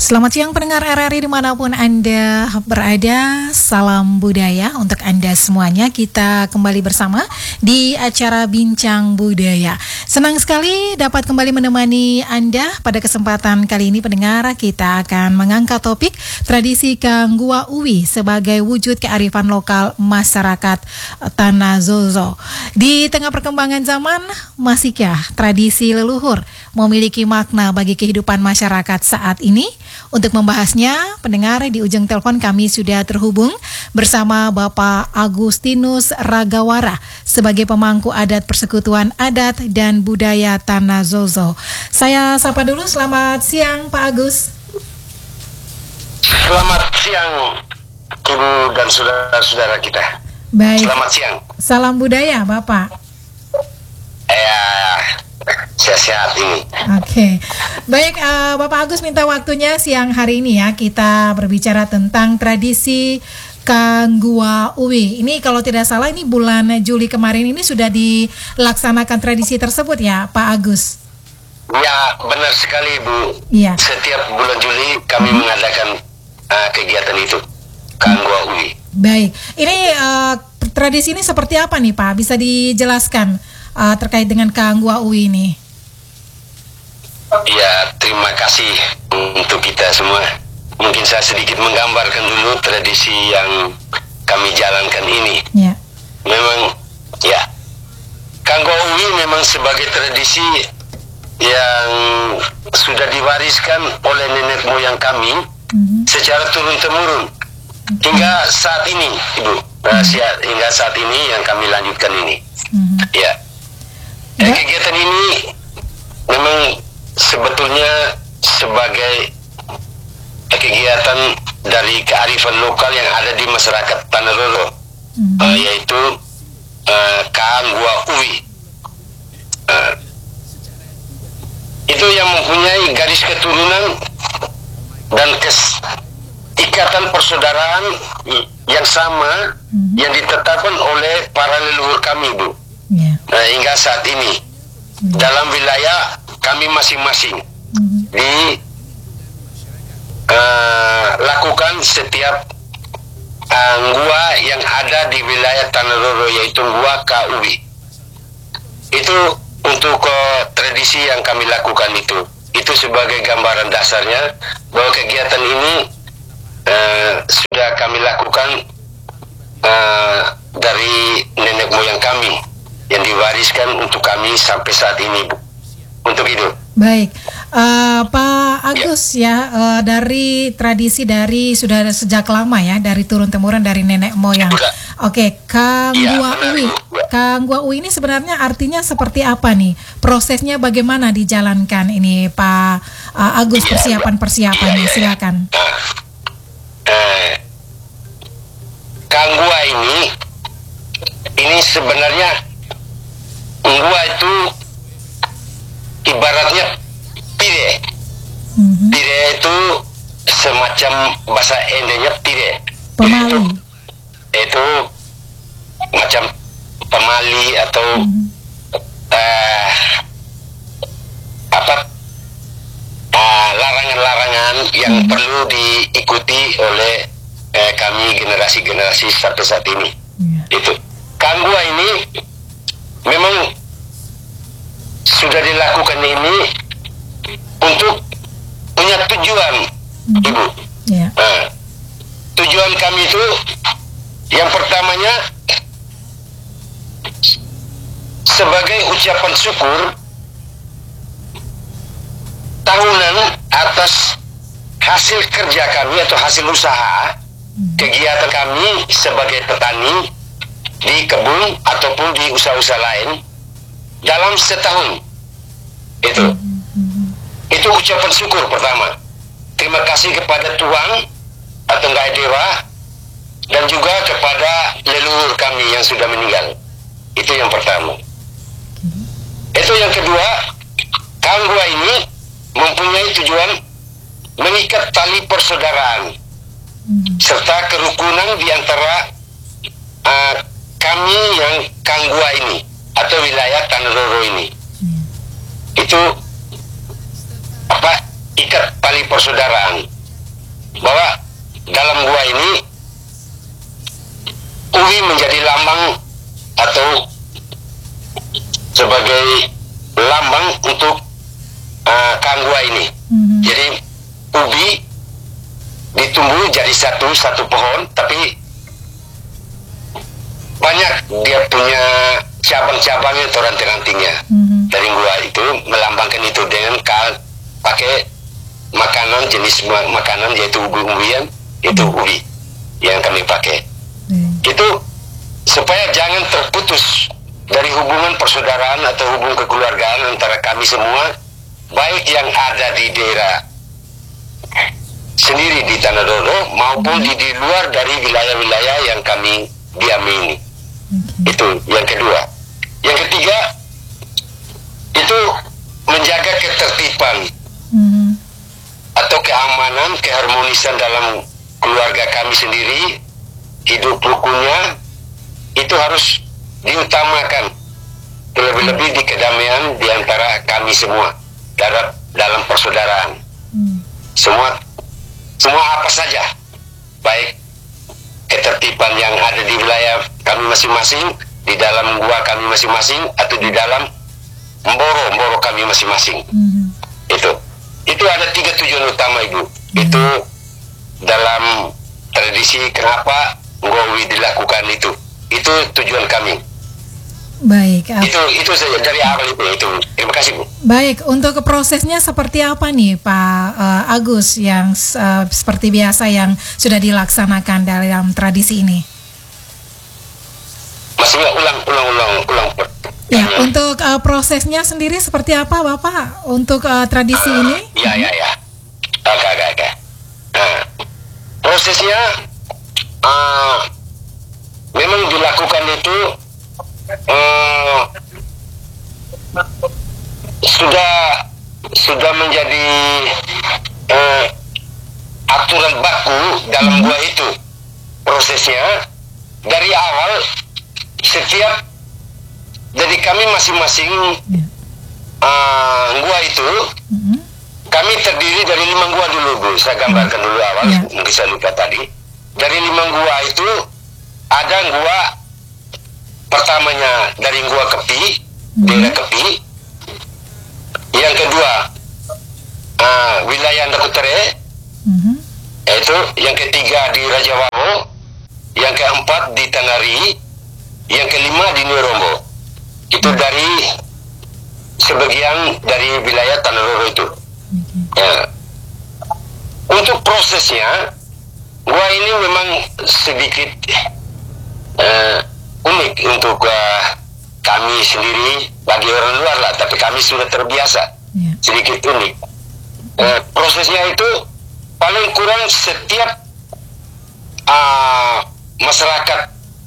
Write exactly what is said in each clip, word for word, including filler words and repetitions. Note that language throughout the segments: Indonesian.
Selamat siang pendengar R R I dimanapun Anda berada, salam budaya untuk Anda semuanya. Kita kembali bersama di acara Bincang Budaya. Senang sekali dapat kembali menemani Anda pada kesempatan kali ini pendengar. Kita akan mengangkat topik tradisi Kanggua Uwi sebagai wujud kearifan lokal masyarakat Tanah Zozo. Di tengah perkembangan zaman, masihkah tradisi leluhur memiliki makna bagi kehidupan masyarakat saat ini? Untuk membahasnya, pendengar, di ujung telepon kami sudah terhubung bersama Bapak Agustinus Ragawara sebagai pemangku adat Persekutuan Adat dan Budaya Tanah Zozo. Saya sapa dulu, selamat siang Pak Agus. Selamat siang Ibu dan saudara-saudara kita. Baik. Selamat siang. Salam budaya Bapak. Ya, sehat-sehat ini. Oke, baik, uh, Bapak Agus minta waktunya siang hari ini ya, kita berbicara tentang tradisi Kanggua Uwi. Ini kalau tidak salah ini bulan Juli kemarin ini sudah dilaksanakan tradisi tersebut ya Pak Agus? Ya, benar sekali Bu. Iya. Setiap bulan Juli kami hmm. mengadakan uh, kegiatan itu, Kanggua Uwi. Baik, ini uh, tradisi ini seperti apa nih Pak? Bisa dijelaskan uh, terkait dengan Kanggua Uwi ini? Ya, terima kasih untuk kita semua. Mungkin saya sedikit menggambarkan dulu tradisi yang kami jalankan ini. Ya. Memang, ya, Kanggua Uwi memang sebagai tradisi yang sudah diwariskan oleh nenek moyang kami mm-hmm. secara turun-temurun okay. hingga saat ini, Ibu. Nah, mm-hmm. hingga saat ini yang kami lanjutkan ini. Mm-hmm. Ya. Dan kegiatan ini memang sebetulnya sebagai kegiatan dari kearifan lokal yang ada di masyarakat Tanah Zozo, mm-hmm. uh, yaitu uh, Kanggua Uwi. Uh, itu yang mempunyai garis keturunan dan kes, ikatan persaudaraan yang sama mm-hmm. yang ditetapkan oleh para leluhur kami, Bu. Yeah. Nah, hingga saat ini mm-hmm. dalam wilayah kami masing-masing mm-hmm. di uh, lakukan setiap uh, gua yang ada di wilayah Tanah Zozo, yaitu gua Kauwi. Itu untuk uh, tradisi yang kami lakukan itu. Itu sebagai gambaran dasarnya bahwa kegiatan ini uh, sudah kami lakukan uh, dari nenek moyang kami yang diwariskan untuk kami sampai saat ini, Bu. Untuk itu. Baik, uh, Pak Agus ya, ya uh, dari tradisi dari sudah sejak lama ya, dari turun temurun dari nenek moyang. Sudah. Oke, Kanggua Uwi, ya, Kanggua Uwi ini sebenarnya artinya seperti apa nih? Prosesnya bagaimana dijalankan ini, Pak uh, Agus, ya, persiapan-persiapannya? Ya, ya, ya. Silakan. Nah, eh, Kanggua ini, ini sebenarnya Kanggua itu ibaratnya pire. Mm-hmm. Pire itu semacam bahasa Indonesia pire. Pemali. Itu, itu macam pemali atau mm-hmm. uh, apa uh, larangan-larangan yang mm-hmm. perlu diikuti oleh uh, kami generasi-generasi sampai saat ini. Yeah. Itu Kanggua ini memang sudah dilakukan ini untuk punya tujuan, mm-hmm. Ibu. Yeah. Nah, tujuan kami itu yang pertamanya sebagai ucapan syukur tahunan atas hasil kerja kami atau hasil usaha mm-hmm. kegiatan kami sebagai petani di kebun ataupun di usaha-usaha lain dalam setahun itu mm-hmm. itu ucapan syukur pertama, terima kasih kepada Tuhan atau Ngai Dewa dan juga kepada leluhur kami yang sudah meninggal. Itu yang pertama. mm-hmm. Itu yang kedua, Kanggua ini mempunyai tujuan mengikat tali persaudaraan mm-hmm. serta kerukunan di antara uh, kami yang Kanggua ini atau wilayah Tanah Zozo ini. hmm. Itu apa, ikat tali persaudaraan. bahwa dalam gua ini Ubi menjadi lambang atau sebagai lambang untuk uh, kang gua ini. Mm-hmm. Jadi ubi ditumbuh jadi satu satu pohon, tapi banyak dia punya cabang-cabangnya atau ranting-rantingnya. Mm-hmm. Dari gua itu melambangkan itu dengan kal pakai makanan jenis makanan yaitu ubi-ubian, itu ubi yang kami pakai. Mm. Itu supaya jangan terputus dari hubungan persaudaraan atau hubungan kekeluargaan antara kami semua, baik yang ada di daerah sendiri di Tanah Dodo maupun di, di luar dari wilayah-wilayah yang kami diami ini. Okay. Itu yang kedua. Yang ketiga, itu menjaga ketertiban mm-hmm. atau keamanan, keharmonisan dalam keluarga kami sendiri, hidup rukunnya itu harus diutamakan, terlebih-lebih di kedamaian di antara kami semua dalam dalam persaudaraan. Hmm. Semua semua apa saja, baik ketertiban yang ada di wilayah kami masing-masing, di dalam gua kami masing-masing, atau di dalam mboro-mboro kami masing-masing. Hmm. Itu itu ada tiga tujuan utama Ibu. Hmm. Itu dalam tradisi kenapa Nggawi dilakukan itu. Itu tujuan kami. Baik. Itu itu saja dari awal itu. itu. Terima kasih Bu. Baik, untuk prosesnya seperti apa nih Pak uh, Agus yang uh, seperti biasa yang sudah dilaksanakan dalam tradisi ini? Masih ulang ulang ulang ulang. Ya, hmm. untuk uh, prosesnya sendiri seperti apa Bapak untuk uh, tradisi uh, ini? Ya ya ya. Oke oke oke. Nah, prosesnya uh, memang dilakukan itu uh, sudah sudah menjadi uh, aturan baku dalam gua itu. Prosesnya dari awal setiap dari kami masing-masing uh, gua itu kami terdiri dari lima gua dulu Bu. Saya gambarkan dulu awal, mungkin saya lupa tadi. Dari lima gua itu ada gua pertamanya dari gua Kepi, mm-hmm. daerah Kepi. Yang kedua uh, wilayah Ndakutere, mm-hmm. yaitu yang ketiga di Raja Wabo, yang keempat di Tanari, yang kelima di Nirombo. Itu mm-hmm. dari sebagian dari wilayah Tanah Roro itu. Mm-hmm. Ya. Untuk prosesnya, gua ini memang sedikit uh, unik untuk uh, kami sendiri bagi orang luar lah, tapi kami sudah terbiasa. Yeah. Sedikit unik. Uh, prosesnya itu paling kurang setiap uh, masyarakat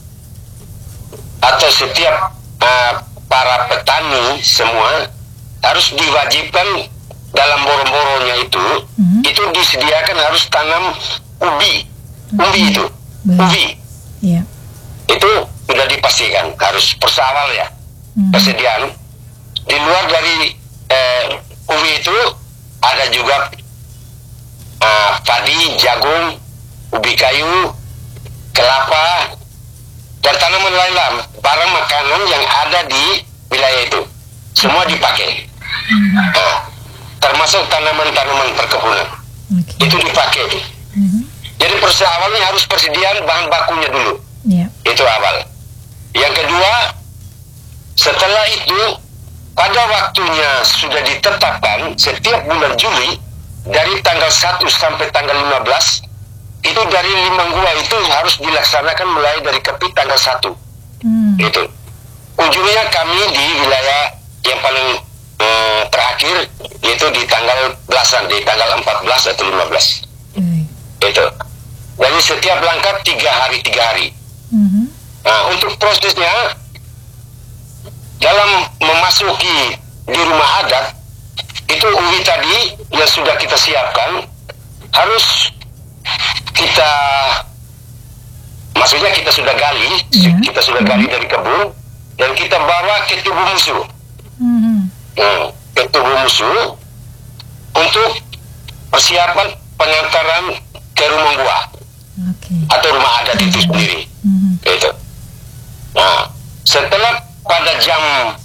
atau setiap uh, para petani semua harus diwajibkan dalam borong-borongnya itu, mm-hmm. itu disediakan harus tanam ubi, ubi okay. itu, Baik. ubi. Yeah. Itu sudah dipastikan harus persawal ya, mm-hmm. persediaan. Di luar dari eh, ubi itu ada juga uh, padi, jagung, ubi kayu, kelapa, dan tanaman lain-lain, barang makanan yang ada di wilayah itu, semua dipakai. Mm-hmm. Nah, termasuk tanaman-tanaman perkebunan. Okay. Itu dipakai. Mm-hmm. Jadi proses awalnya harus persediaan bahan bakunya dulu. Yeah. Itu awal. Yang kedua, setelah itu pada waktunya sudah ditetapkan setiap bulan Juli dari tanggal satu sampai tanggal lima belas, itu dari lima gua itu harus dilaksanakan mulai dari Kepi tanggal satu. Mm. Itu. Ujungnya kami di wilayah yang paling eh, terakhir yaitu di tanggal belasan, di tanggal empat belas atau lima belas. Mm. Itu. Jadi setiap langkah tiga hari tiga hari. Mm-hmm. Nah, untuk prosesnya dalam memasuki di rumah adat itu ubi tadi yang sudah kita siapkan harus kita, maksudnya kita sudah gali, yeah. kita sudah gali dari kebun dan kita bawa ke tubuh musuh. Mm-hmm. Nah, ke tubuh musuh untuk persiapan pengantaran ke ke rumah gua Okay. atau rumah adat itu sendiri. Mhm. Itu. Nah, setelah pada jam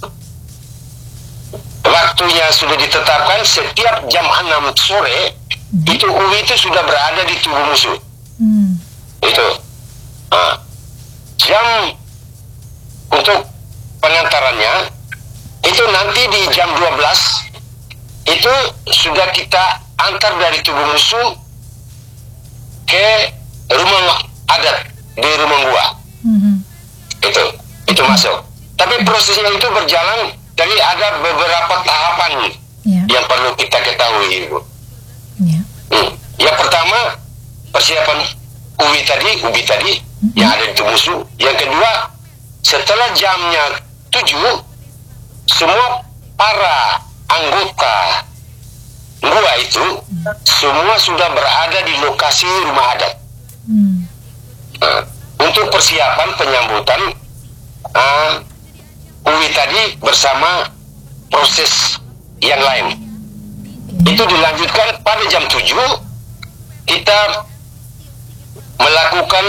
waktunya sudah ditetapkan, setiap jam enam sore itu uwi itu sudah berada di tubuh musuh. Hmm. Itu. Nah, jam untuk pengantarannya itu nanti di jam dua belas itu sudah kita antar dari tubuh musuh ke rumah adat di rumah gua. Mhm. Itu itu masuk. Tapi prosesnya itu berjalan, jadi ada beberapa tahapan Ya. yang perlu kita ketahui, Ibu. Ya. Hmm. Yang pertama, persiapan ubi tadi, ubi tadi Mm-hmm. yang ada di tubuh musuh. Yang kedua, setelah jamnya tujuh, semua para anggota gua itu semua sudah berada di lokasi rumah adat. Hmm. Nah, untuk persiapan penyambutan uh, ubi tadi bersama proses yang lain. Itu dilanjutkan pada jam tujuh, kita melakukan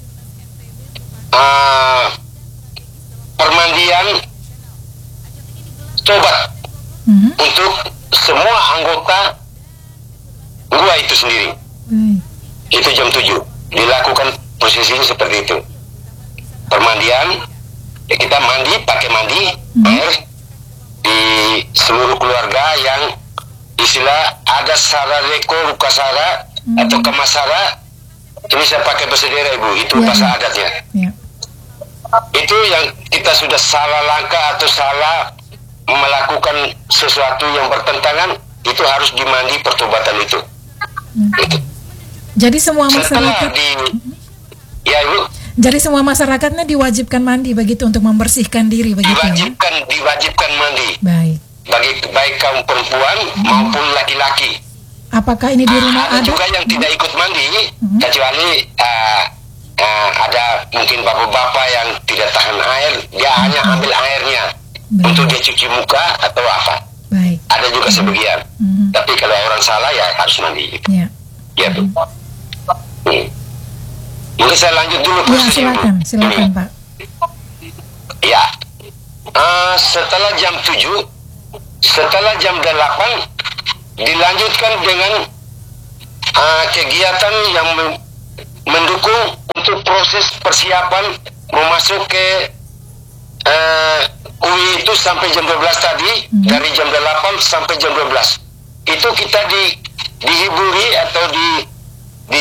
uh, permandian tobat Mhm. untuk semua anggota gua itu sendiri. Baik. Itu jam tujuh dilakukan prosesinya seperti itu. Permandian, ya kita mandi pakai mandi Mhm. air di seluruh keluarga yang istilah ada sara reko luka sara Mhm. atau kemasara, ini saya pakai bahasa daerah, Ibu, itu Ya, bahasa ya. adatnya. Ya. Itu yang kita sudah salah langkah atau salah melakukan sesuatu yang bertentangan, itu harus dimandi pertobatan itu. Itu. Jadi semua Setelah masyarakat, di, ya Ibu, jadi semua masyarakatnya diwajibkan mandi begitu untuk membersihkan diri begitu ya? diwajibkan diwajibkan mandi, Baik. bagi baik kaum perempuan maupun laki-laki. Apakah ini di rumah Ada adat? juga yang tidak ikut mandi, Mhm. kecuali uh, uh, ada mungkin bapak-bapak yang tidak tahan air, dia hanya ambil airnya Baik. untuk dia cuci muka atau apa. Baik. Ada juga sebagian. Mhm. Tapi kalau orang salah ya harus mandi. Ya. Ya tuh. Hmm. Mungkin saya lanjut dulu Ya, prosesnya, Bu. silakan, silakan Hmm. Pak. Ya. Uh, setelah jam tujuh, setelah jam delapan dilanjutkan dengan uh, kegiatan yang men- mendukung untuk proses persiapan memasuk ke uh, U I itu sampai jam dua belas tadi. Hmm. Dari jam delapan sampai jam dua belas itu kita di dihiburi atau di di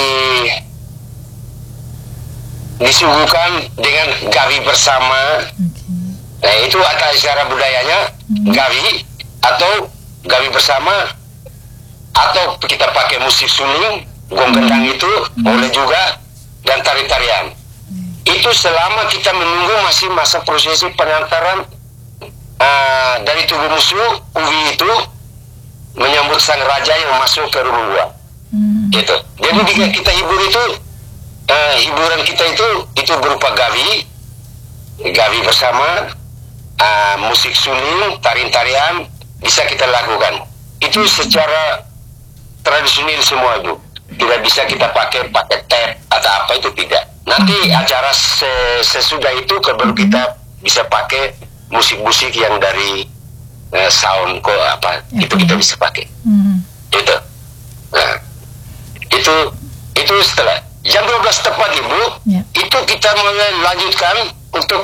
disuguhkan dengan gawi bersama. Oke. Nah, itu ada acara budayanya, Hmm. gawi atau gawi bersama, atau kita pakai musik suling, gong gendang itu boleh juga, dan tari-tarian. Itu selama kita menunggu masih masa prosesi pengantaran uh, dari tubuh musuh, uwi itu menyambut sang raja yang masuk ke rumah gua. Hmm. Gitu. Jadi jika kita hibur itu, uh, hiburan kita itu itu berupa gawi, gawi bersama, uh, musik suling, tarian-tarian bisa kita lakukan. Itu secara tradisional semua, Bu. Tidak bisa kita pakai pakai tape atau apa, itu tidak. Nanti acara se- sesudah itu baru kita bisa pakai musik-musik yang dari uh, sound kok apa, itu kita bisa pakai. Hmm. Itu. Nah, itu itu setelah jam dua belas tepat, Ibu, Ya. itu kita mulai lanjutkan untuk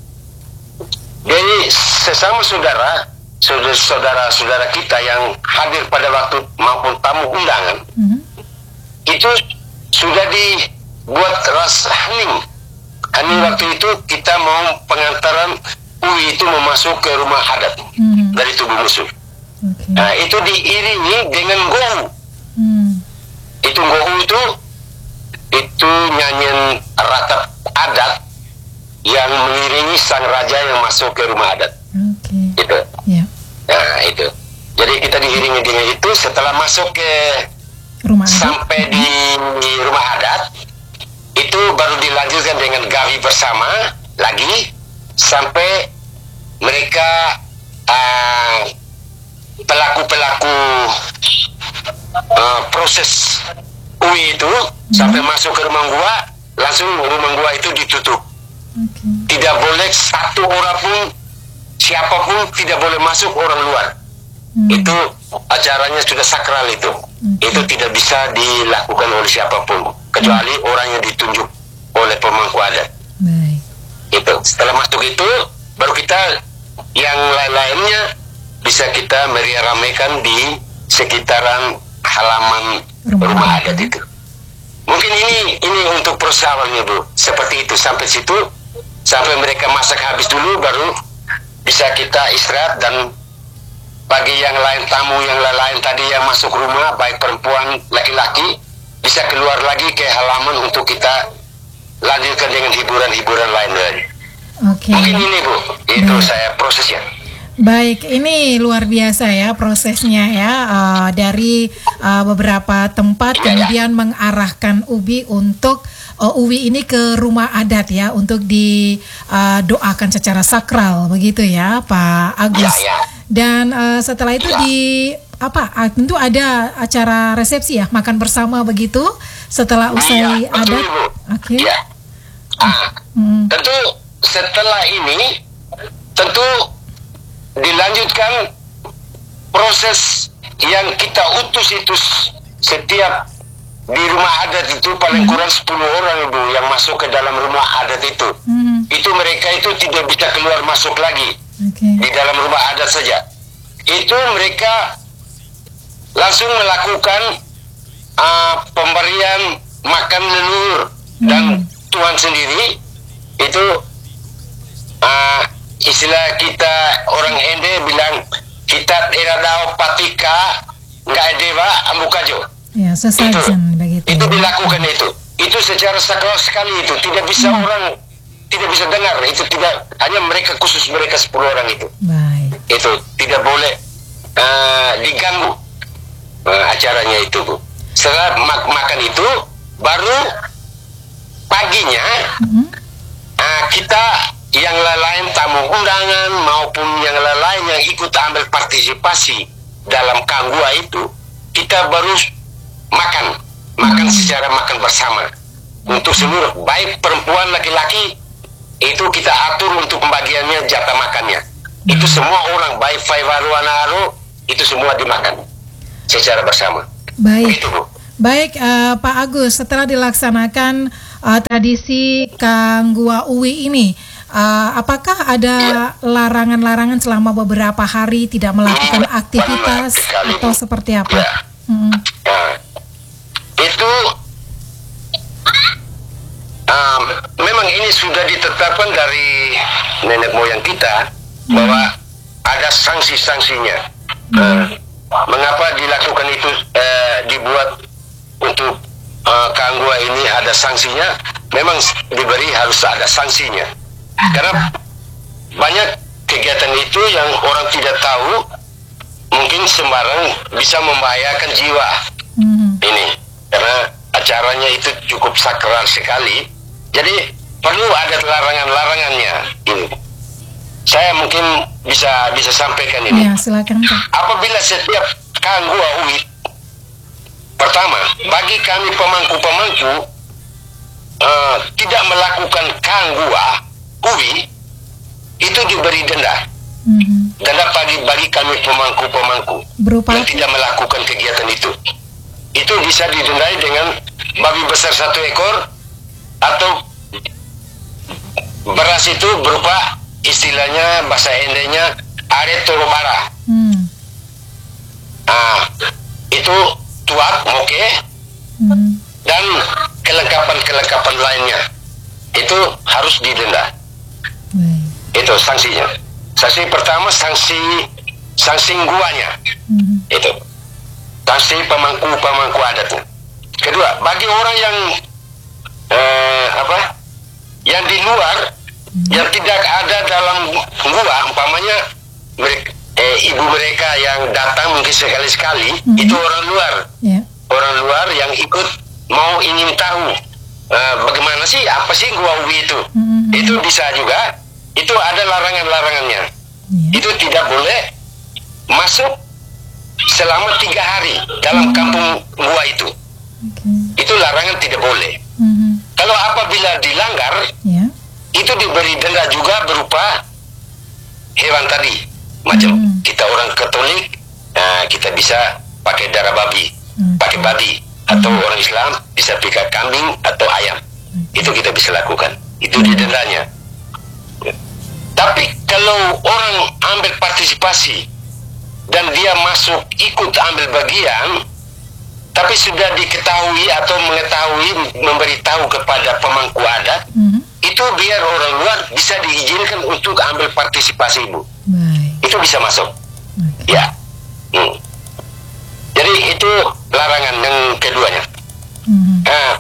dari sesama saudara, saudara-saudara kita yang hadir pada waktu maupun tamu undangan, Hmm. itu sudah dibuat ras hening. Hening waktu itu kita mau pengantaran U I itu memasuk ke rumah adat Hmm. dari tubuh musuh. Oke. Nah, itu diiringi dengan gohu. Hmm. Itu gohu itu itu nyanyian ratap adat yang mengiringi sang raja yang masuk ke rumah adat. Oke. Gitu. Ya. Nah, itu. Jadi kita diiringi dengan itu. Setelah masuk ke Rumah adat. sampai di rumah adat, itu baru dilanjutkan dengan gawi bersama lagi sampai mereka uh, pelaku-pelaku uh, proses U Uwi itu hmm. sampai masuk ke rumah gua, langsung rumah gua itu ditutup. Okay. Tidak boleh satu orang pun, siapapun tidak boleh masuk orang luar. Hmm. Itu acaranya sudah sakral itu. Okay. Itu tidak bisa dilakukan oleh siapapun, kecuali hmm. orang yang ditunjuk oleh pemangku adat. Baik. Itu setelah masuk itu, baru kita yang lain-lainnya bisa kita meriah ramaikan di sekitaran halaman rumah, rumah adat itu. Mungkin ini ini untuk proses awalnya, Bu. Seperti itu, sampai situ, sampai mereka masak habis dulu, baru bisa kita istirahat. Dan bagi yang lain, tamu yang lain tadi yang masuk rumah, baik perempuan, laki-laki, bisa keluar lagi ke halaman untuk kita lanjutkan dengan hiburan-hiburan lain lagi. Okay. Mungkin ini, Bu, itu Baik. saya prosesnya. Baik, ini luar biasa ya prosesnya ya, uh, dari uh, beberapa tempat ya, kemudian ya. mengarahkan Ubi untuk uh, Uwi ini ke rumah adat ya, untuk didoakan uh, secara sakral begitu ya, Pak Agus. Ya, ya. Dan uh, setelah itu ya. di apa? Uh, tentu ada acara resepsi ya, makan bersama begitu setelah usai ya, adat. Oke. Okay. Ya. Ah, hmm. Tentu setelah ini tentu dilanjutkan proses yang kita utus itu setiap di rumah adat itu paling hmm. kurang sepuluh orang, Ibu, yang masuk ke dalam rumah adat itu. Hmm. Itu mereka itu tidak bisa keluar masuk lagi. Okay. Di dalam rumah adat saja. Itu mereka langsung melakukan uh, pemberian makan leluhur hmm. dan Tuhan sendiri itu uh, istilah kita orang Ende bilang kita eradao patika nggak dewa ambukajo. Ya, sesajen begitu. Itu dilakukan itu. Itu secara sakral sekali itu. Tidak bisa hmm. orang tidak bisa dengar. Itu tidak, hanya mereka, khusus mereka sepuluh orang itu. Baik. Itu tidak boleh uh, diganggu uh, acaranya itu, Bu. Setelah mak makan itu baru paginya hmm. uh, kita yang lain tamu undangan maupun yang lain yang ikut ambil partisipasi dalam kanggua itu, kita baru makan makan hmm. secara makan bersama untuk seluruh, baik perempuan laki-laki, itu kita atur untuk pembagiannya jatah makannya. hmm. Itu semua orang baik Faiwaruanaro itu semua dimakan secara bersama. Baik. Begitu, Bu. Baik, uh, Pak Agus, setelah dilaksanakan uh, tradisi Kanggua Uwi ini, Uh, apakah ada larangan-larangan selama beberapa hari tidak melakukan aktivitas sekali, atau seperti apa? Ya. Hmm. Nah, itu um, memang ini sudah ditetapkan dari nenek moyang kita hmm. bahwa ada sanksi-sanksinya. Hmm. Uh, mengapa dilakukan itu, uh, dibuat untuk uh, Kanggua ini ada sanksinya? Memang diberi harus ada sanksinya. Karena banyak kegiatan itu yang orang tidak tahu, mungkin sembarang bisa membahayakan jiwa. Mm-hmm. Ini karena acaranya itu cukup sakral sekali, jadi perlu ada larangan-larangannya. Ini saya mungkin bisa bisa sampaikan ini. Ya, silakan, Pak. Apabila setiap Kanggua Uwi, pertama bagi kami pemangku-pemangku uh, tidak melakukan Kanggua Uwi itu diberi denda. Mm-hmm. Denda bagi bagi kami pemangku-pemangku yang tidak melakukan kegiatan itu. Itu bisa didendai dengan babi besar satu ekor, atau beras itu berupa istilahnya bahasa Endenya are torobara. Mm. Ah, itu tuak moke mm. dan kelengkapan-kelengkapan lainnya itu harus didenda. Hmm. Itu sanksinya. Sanksi pertama sanksi sanksi guanya. Hmm. Itu sanksi pemangku pemangku adatnya. Kedua, bagi orang yang eh, apa yang di luar hmm. yang tidak ada dalam gua, umpamanya mereka, eh, ibu mereka yang datang mungkin sekali-sekali, hmm. itu orang luar. Yeah. Orang luar yang ikut mau ingin tahu uh, bagaimana sih, apa sih gua Uwi itu. Hmm. Itu bisa juga. Itu ada larangan-larangannya. Yeah. Itu tidak boleh masuk selama tiga hari dalam kampung gua itu. Okay. larangan tidak boleh. Mm-hmm. Kalau apabila dilanggar, Yeah. itu diberi denda juga berupa hewan tadi. Macam Mm-hmm. kita orang Katolik, nah, kita bisa pakai darah babi, Mm-hmm. pakai babi. Atau orang Islam bisa pakai kambing atau ayam. Mm-hmm. Itu kita bisa lakukan. Itu didendanya. Tapi kalau orang ambil partisipasi dan dia masuk ikut ambil bagian, tapi sudah diketahui atau mengetahui, memberitahu kepada pemangku adat, Mm-hmm. itu biar orang luar bisa diizinkan untuk ambil partisipasi, Bu. Baik. Itu bisa masuk. Okay. Ya. Hmm. Jadi itu larangan yang keduanya. Mm-hmm. Nah,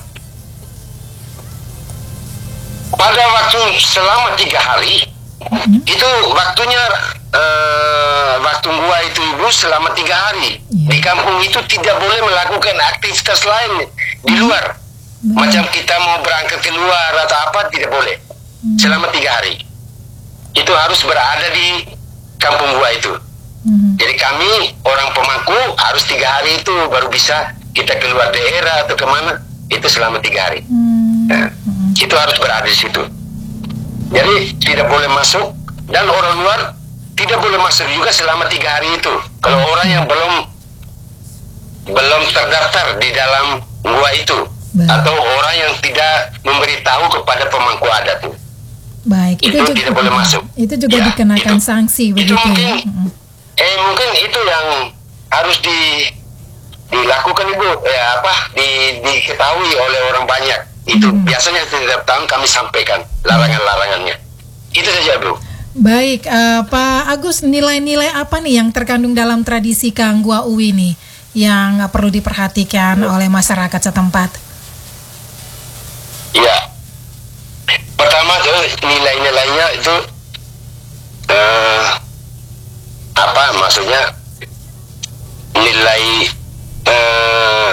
pada waktu selama tiga hari, Mm-hmm. itu waktunya uh, waktu gua itu Ibu selama tiga hari Yeah. di kampung itu tidak boleh melakukan aktivitas lain di luar. Mm-hmm. Macam kita mau berangkat keluar atau apa tidak boleh. Mm-hmm. Selama tiga hari itu harus berada di kampung gua itu. Mm-hmm. Jadi kami orang pemangku harus tiga hari itu baru bisa kita keluar daerah atau kemana, itu selama tiga hari. Nah, Mm-hmm. itu harus berada di situ. Jadi tidak boleh masuk dan orang luar tidak boleh masuk juga selama tiga hari itu. Kalau orang yang belum belum terdaftar di dalam gua itu, Baik. atau orang yang tidak memberitahu kepada pemangku adat itu. Baik, itu, Itu juga tidak boleh masuk. Itu juga Ya, dikenakan itu. sanksi Itu begitu mungkin ya. Mm-hmm. Eh mungkin itu yang harus di dilakukan Ibu, ya apa di, diketahui oleh orang banyak. Itu Hmm. biasanya setiap tahun kami sampaikan larangan-larangannya. Itu saja, Bu. Baik, eh, Pak Agus, nilai-nilai apa nih yang terkandung dalam tradisi Kanggua Uwi nih yang eh, perlu diperhatikan oleh masyarakat setempat? Iya. Pertama tuh nilai-nilainya itu eh, apa maksudnya nilai eh,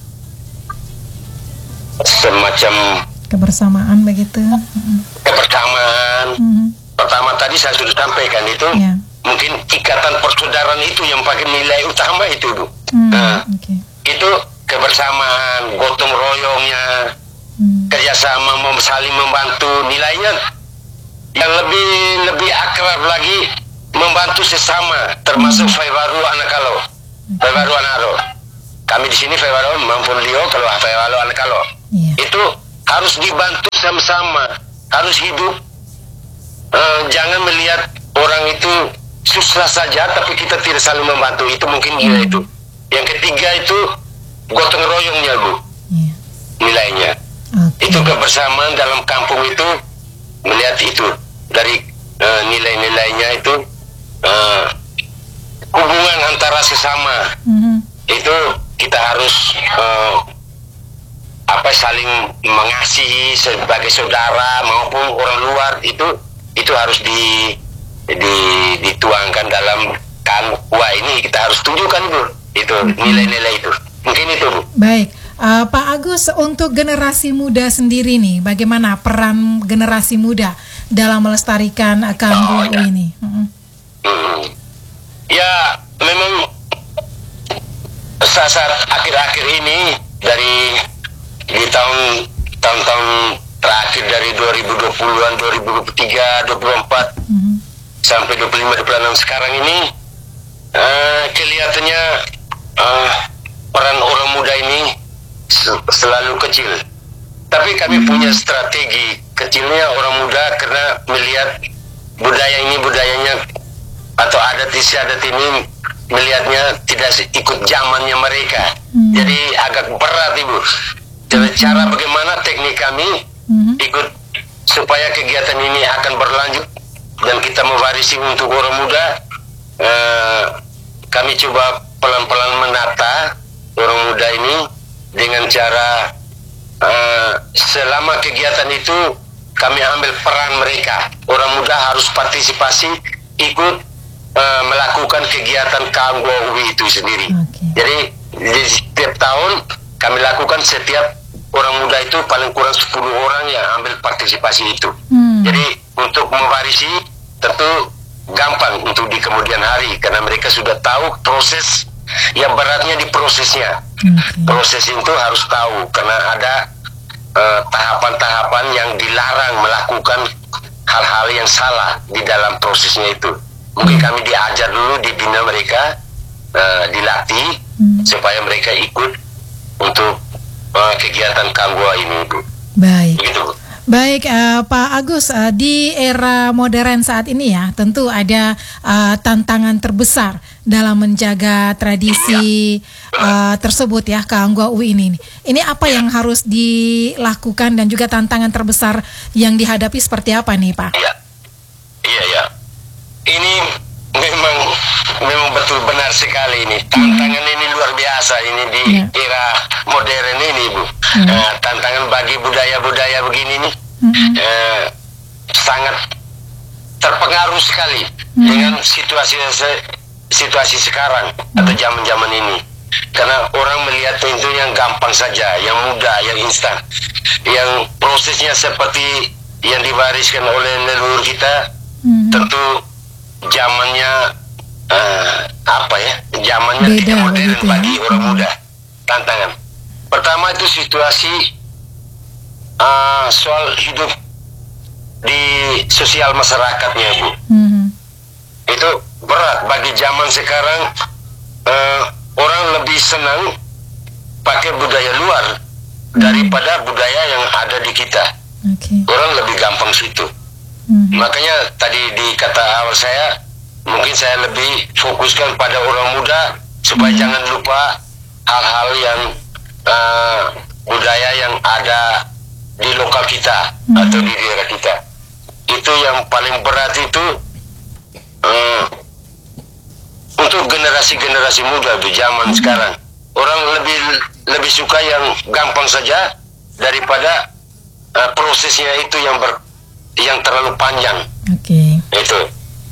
semacam Kebersamaan begitu. Mm-hmm. kebersamaan. Mm-hmm. Pertama tadi saya sudah sampaikan itu Ya. mungkin ikatan persaudaraan itu yang pakai nilai utama itu, Bu. Hmm, Nah, oke. itu kebersamaan, gotong royongnya, Hmm. kerjasama, mem- saling membantu, nilainya yang lebih lebih akrab lagi, membantu sesama, termasuk Faibaru Anakalo, Faibaru Anaro. Kami di sini Faibaru maupun Leo kalau Faibaru Anakalo. Iya. Itu harus dibantu sama-sama, harus hidup. Eh, jangan melihat orang itu susah saja, tapi kita tidak saling membantu. Itu mungkin dia itu. Yang ketiga itu gotong royongnya, Bu, Iya. nilainya. Oke. Itu kebersamaan dalam kampung itu, melihat itu dari eh, nilai-nilainya itu eh, hubungan antara sesama Mhm. itu kita harus eh, apa saling mengasihi sebagai saudara maupun orang luar, itu itu harus di, di dituangkan dalam Kanggua ini, kita harus tunjukkan, Bu, itu nilai-nilai itu. Mungkin itu, Bu. Baik, uh, Pak Agus, untuk generasi muda sendiri nih, bagaimana peran generasi muda dalam melestarikan uh, Kanggua Oh, ya. ini? Mhm. Hmm. Ya, memang saat akhir-akhir ini dari di tahun tahun-tahun terakhir dari dua ribu dua puluhan, dua ribu dua puluh tiga, dua ribu dua puluh empat Mhm. sampai dua puluh lima, dua puluh enam sekarang ini eh, kelihatannya eh, peran orang muda ini se- selalu kecil. Tapi kami punya strategi kecilnya orang muda karena melihat budaya ini, budayanya atau adat istiadat ini melihatnya tidak se- ikut zamannya mereka. Hmm. Jadi agak berat, Ibu. Jadi cara bagaimana teknik kami Mhm. ikut supaya kegiatan ini akan berlanjut dan kita mewarisi untuk orang muda. Eh, kami coba pelan-pelan menata orang muda ini dengan cara eh, selama kegiatan itu kami ambil peran mereka. Orang muda harus partisipasi ikut eh, melakukan kegiatan Kanggua Uwi itu sendiri. Oke. Jadi di setiap tahun kami lakukan, setiap orang muda itu paling kurang sepuluh orang yang ambil partisipasi itu. Hmm. Jadi untuk mewarisi tentu gampang untuk di kemudian hari karena mereka sudah tahu proses Yang beratnya di prosesnya. Okay. Proses itu harus tahu karena ada uh, tahapan-tahapan yang dilarang melakukan hal-hal yang salah di dalam prosesnya itu. Mungkin kami diajar dulu, dibina mereka, uh, dilatih hmm. supaya mereka ikut untuk uh, kegiatan Kanggua ini, Bu. Baik. Begitu, Bu. Baik, uh, Pak Agus, uh, di era modern saat ini ya, tentu ada uh, tantangan terbesar dalam menjaga tradisi uh, tersebut ya, Kanggua U I ini. Ini apa yang harus dilakukan dan juga tantangan terbesar yang dihadapi seperti apa nih, Pak? Iya, iya, iya. Ini memang memang betul benar sekali ini. Tantangan ini luar biasa ini di yeah. era modern ini, Bu. Mm. Uh, tantangan bagi budaya-budaya begini nih mm-hmm. uh, sangat terpengaruh sekali mm. dengan situasi situasi sekarang mm. atau zaman-zaman ini. Karena orang melihat itu yang gampang saja, yang mudah, yang instan, yang prosesnya seperti yang diwariskan oleh leluhur kita. Mm. Tentu zamannya uh, apa ya? Zamannya Beda, tidak modern begitu, bagi ya? orang mm. muda. Tantangan pertama itu situasi uh, soal hidup di sosial masyarakatnya, Bu. Mm-hmm. Itu berat bagi zaman sekarang. Uh, orang lebih senang pakai budaya luar mm-hmm. daripada budaya yang ada di kita. Okay. Orang lebih gampang situ. Mm-hmm. Makanya tadi di kata awal saya, mungkin saya lebih fokuskan pada orang muda supaya mm-hmm. jangan lupa hal-hal yang Uh, budaya yang ada di lokal kita hmm. atau di daerah kita. Itu yang paling berat itu uh, untuk generasi-generasi muda di zaman hmm. sekarang. Orang lebih lebih suka yang gampang saja daripada uh, prosesnya itu yang ber, yang terlalu panjang. Oke. Okay. Itu.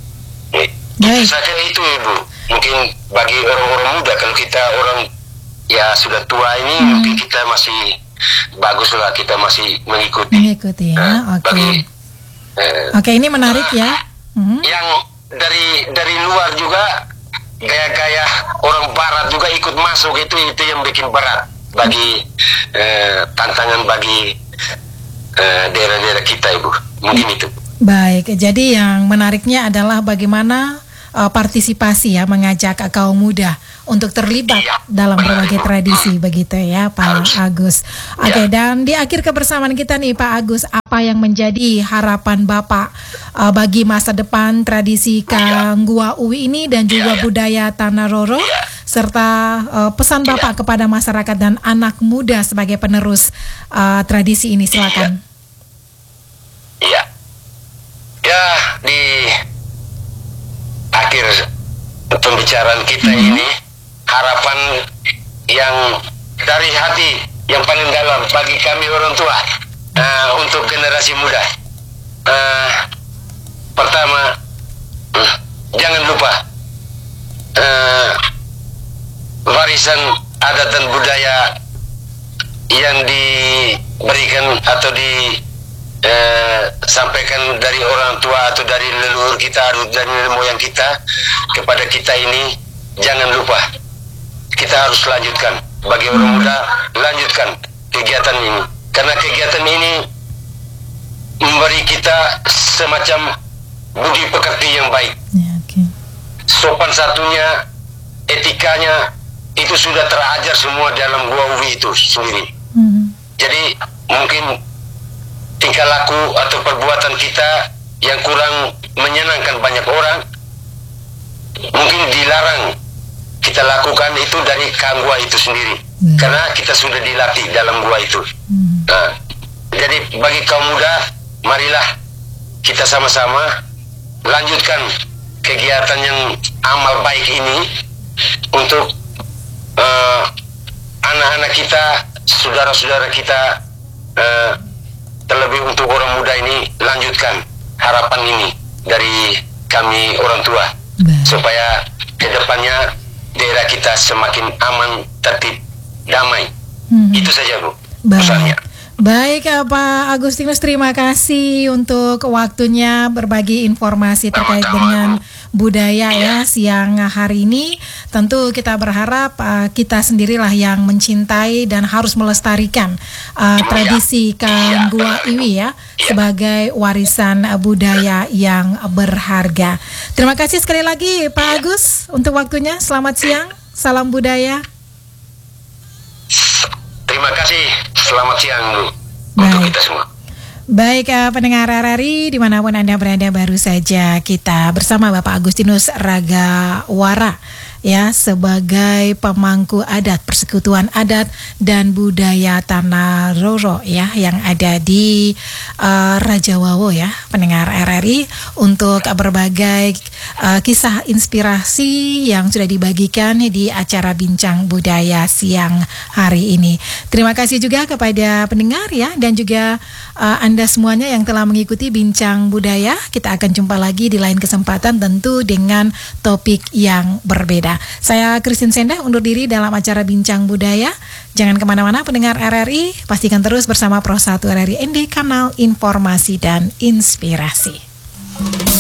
Itu saja itu, Ibu. Mungkin bagi orang-orang muda, kalau kita orang ya sudah tua ini hmm. mungkin kita masih bagus lah, kita masih mengikuti. Mengikuti ya, uh, oke. Okay. Uh, oke, okay, ini menarik uh, ya. Hmm. Yang dari dari luar juga gaya-gaya orang Barat juga ikut masuk, itu itu yang bikin berat bagi uh, tantangan bagi uh, daerah-daerah kita, Ibu. Mungkin itu. Baik, jadi yang menariknya adalah bagaimana uh, partisipasi ya, mengajak kaum muda untuk terlibat iya, dalam berbagai tradisi, begitu ya Pak Agus. Oke, okay, ya. Dan di akhir kebersamaan kita nih Pak Agus, apa yang menjadi harapan Bapak uh, bagi masa depan tradisi Kanggua U I ini dan juga ya, budaya Tanah Roro, ya, serta uh, pesan Bapak ya, kepada masyarakat dan anak muda sebagai penerus uh, tradisi ini, silakan. Iya. Ya, di akhir pembicaraan kita hmm. ini, harapan yang dari hati yang paling dalam bagi kami orang tua uh, untuk generasi muda, uh, pertama uh, jangan lupa uh, warisan adat dan budaya yang diberikan atau disampaikan dari orang tua atau dari leluhur kita atau dari nenek moyang kita kepada kita ini, jangan lupa. Kita harus lanjutkan. Bagi orang muda, lanjutkan kegiatan ini. Karena kegiatan ini memberi kita semacam budi pekerti yang baik. Ya, okay. Sopan satunya, etikanya, itu sudah terajar semua dalam gua U I itu sendiri. Mm-hmm. Jadi mungkin tingkah laku atau perbuatan kita yang kurang menyenangkan banyak orang, mungkin dilarang kita lakukan itu dari Kanggua itu sendiri, hmm. karena kita sudah dilatih dalam gua itu. Hmm. Nah, jadi bagi kaum muda, marilah kita sama-sama lanjutkan kegiatan yang amal baik ini untuk uh, anak-anak kita, saudara-saudara kita, uh, terlebih untuk orang muda ini, lanjutkan harapan ini dari kami orang tua, hmm. supaya kedepannya daerah kita semakin aman, tertib, damai. Hmm. Itu saja, Bu. Pesannya. Baik, Pak Agustinus, terima kasih untuk waktunya berbagi informasi terkait Sama-sama, dengan Bu. budaya ya siang hari ini. Tentu kita berharap uh, kita sendirilah yang mencintai dan harus melestarikan uh, tradisi Kang Gua Iwi ya sebagai warisan budaya yang berharga. Terima kasih sekali lagi Pak Agus untuk waktunya. Selamat siang, salam budaya. Terima kasih, selamat siang Bu Baik. untuk kita semua. Baik, uh, pendengar R R I dimanapun Anda berada, baru saja kita bersama Bapak Agustinus Ragawara ya sebagai pemangku adat Persekutuan Adat dan Budaya Tanah Roro ya yang ada di uh, Rajawawo ya, pendengar R R I, untuk berbagai uh, kisah inspirasi yang sudah dibagikan di acara Bincang Budaya siang hari ini. Terima kasih juga kepada pendengar ya dan juga uh, Anda semuanya yang telah mengikuti Bincang Budaya. Kita akan jumpa lagi di lain kesempatan tentu dengan topik yang berbeda. Saya Christine Senda undur diri dalam acara Bincang Budaya. Jangan kemana-mana pendengar R R I, pastikan terus bersama Pro satu R R I N D, kanal informasi dan inspirasi.